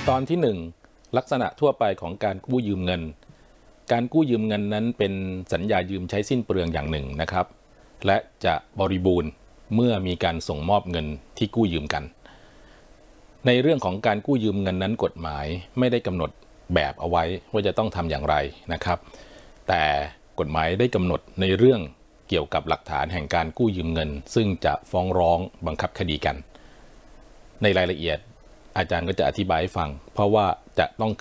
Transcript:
ตอนที่1ลักษณะทั่วไปของการกู้ยืมเงินการกู้ยืมเงินนั้นเป็นสัญญายืมใช้สิ้นเปลืองอย่างหนึ่งนะครับและจะบริบูรณ์เมื่อมีการส่งมอบเงินที่กู้ยืมกันในเรื่องของการกู้ยืมเงินนั้นกฎหมายไม่ได้กำหนดแบบเอาไว้ว่าจะต้องทำอย่างไรนะครับแต่กฎหมายได้กำหนดในเรื่องเกี่ยวกับหลักฐานแห่งการกู้ยืมเงินซึ่งจะฟ้องร้องบังคับคดีกันในรายละเอียดอาจารย์ก็จะอธิบายให้ฟังเพราะว่าจะต้อง